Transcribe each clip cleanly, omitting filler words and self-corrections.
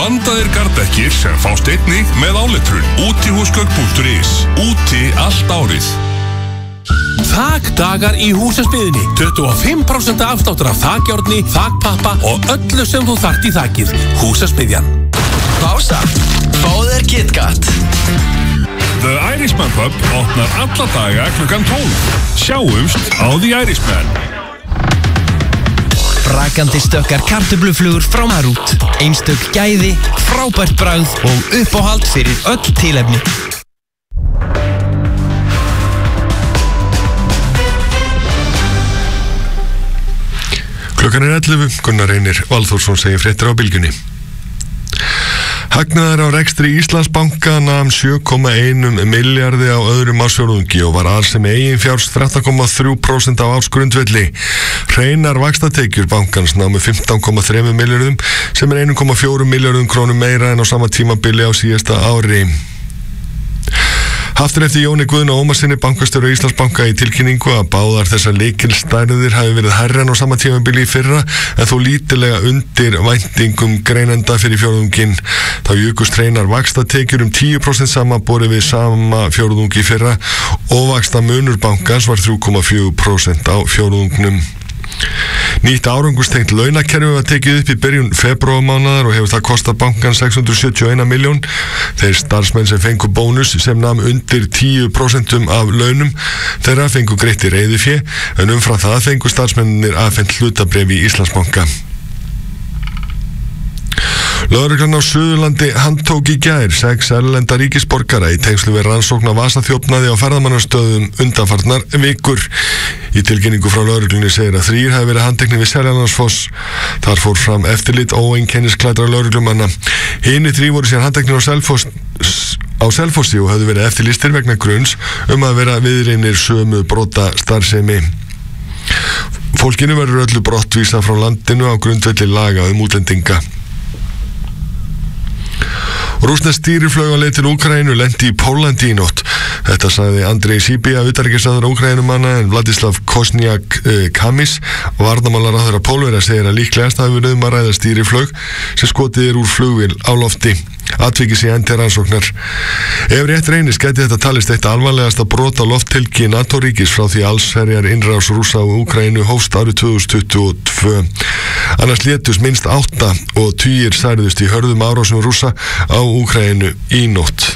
Vandaðir garðdekkir sem fást einnig með áletrun. Útihúsgögn.is. Úti allt árið. Þakdagar í Húsasmiðjunni. 25% afsláttur af þakjárni, þakpappa og öllu sem þú þarft í þakið. Húsasmiðjan. Pása. Fáðu þér KitKat. The Irishman Pub opnar alla daga klukkan 12. Sjáumst á The Irishman. Brakandi stökkar kartöfluflugur frá Marút. Einstök gæði, frábært bragð og uppáhald fyrir öll tilefni. Klukkan 11, Gunnar Reynir Valþórsson segir fréttir á Bylgjunni. Hagnaður á rekstri Íslandsbanka nam 7,1 milljarði á öðrum ársfjórðungi og var arðsemi eigin fjár 13,3% af ársgrundvelli. Hreinar vaxtatekjur bankans námu 15,3 milljörðum sem er 1,4 milljörðum krónum meira en á sama tímabili á síðasta ári. Haft eftir Jóni Guðna Ómarsinni bankastjóra Íslandsbanka í tilkynningu að báðar þessar lykilstærðir hafi verið hærri en á sama tímabili í fyrra en þó lítilega undir væntingum greinenda fyrir fjórðunginn. Þá jukust hreinar vaxtatekjur 10% samanborið við sama fjórðung í fyrra og vaxtamunur bankans var 3,4% á fjórðungnum. Nýtt árangurstengt launakerfi var tekið upp í byrjun febrúarmánaðar og hefur það kostað bankan 671 milljón. Þeir starfsmenn sem fengu bónus sem nam undir 10% af launum þeirra fengu greitt í reiðufé en umfram það fengu starfsmennir afhent hlutabréf í Íslandsbanka. Lögreglan á Suðurlandi handtók í gær 6 erlenda ríkisborgara í tengslu við rannsókn á vasaþjófnaði á ferðamannastöðum undanfarnar vikur. Í tilkynningu frá lögreglunni segir að 3 hafi verið handteknir við Seljalandsfoss. Þar fór fram eftirlit óeinkennisklæddra lögreglumanna. Hinir 3 voru síðan handteknir á Selfossi og höfðu verið eftirlýstir vegna gruns að vera viðreinir sömu brota starfsemi. Fólkinu verður öllu brottvísað frá landinu á grundvelli laga útlendinga. Rússneskt stýriflaug á leið til Úkraínu lenti í Pólandi í nótt. Þetta sagði Andrej Síbia, utanríkisráðherra Úkraínumanna, en Vladislav Kosniak-Kamis, varnarmálaráðherra Pólverja, segir að líklegast hafi verið að ræða stýriflaug sem skotið úr flugvél á lofti. Atvikið sé enn til rannsóknar. Ef rétt reynist gæti þetta talist eitt alvarlegasta brot á lofthelgi NATO-ríkis frá því allsherjar innrás Rússa á Úkraínu hófst árið 2022. Annars létust minnst 8 og 10 særðust í hörðum árásum Rússa á Úkraínu í nótt.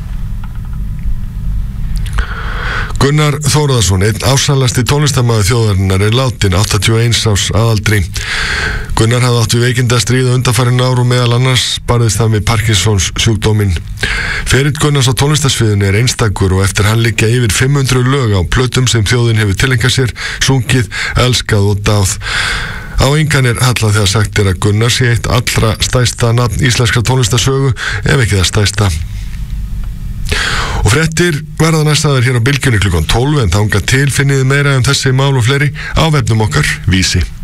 Gunnar Þórðarsson, einn ásælasti tónlistarmaður þjóðarinnar, er látin 81 árs að aldri. Gunnar hafði átt við veikinda að stríða undanfarin ár og meðal annars barðist það með Parkinsons sjúkdóminn. Ferill Gunnars á tónlistarsviðinu er einstakur og eftir hann liggja yfir 500 lög á plötum sem þjóðin hefur tileinkað sér, sungið, elskað og dáð. Á engan er hallað þegar sagt er að Gunnar sé eitt allra stærsta nafn íslenskra tónlistarsögu, ef ekki það stærsta. Og fréttir verða næstaðar hér á Bylgjunni klukkan 12 en þangað til finnið meira þessi mál og fleiri á vefnum okkar Vísi.